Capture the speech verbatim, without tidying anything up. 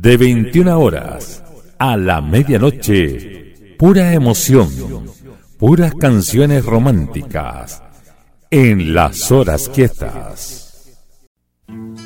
de veintiuna horas a la medianoche, pura emoción, puras canciones románticas en las horas quietas.